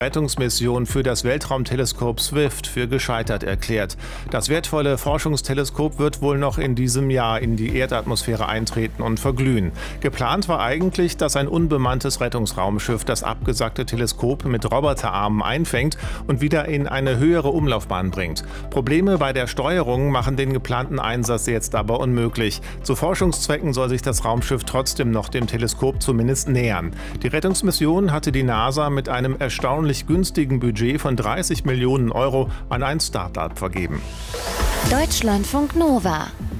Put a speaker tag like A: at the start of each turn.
A: Rettungsmission für das Weltraumteleskop SWIFT für gescheitert erklärt. Das wertvolle Forschungsteleskop wird wohl noch in diesem Jahr in die Erdatmosphäre eintreten und verglühen. Geplant war eigentlich, dass ein unbemanntes Rettungsraumschiff das abgesackte Teleskop mit Roboterarmen einfängt und wieder in eine höhere Umlaufbahn bringt. Probleme bei der Steuerung machen den geplanten Einsatz jetzt aber unmöglich. Zu Forschungszwecken soll sich das Raumschiff trotzdem noch dem Teleskop zumindest nähern. Die Rettungsmission hatte die NASA mit einem erstaunlich günstigen Budget von 30 Millionen Euro an ein Start-up vergeben.
B: Deutschlandfunk Nova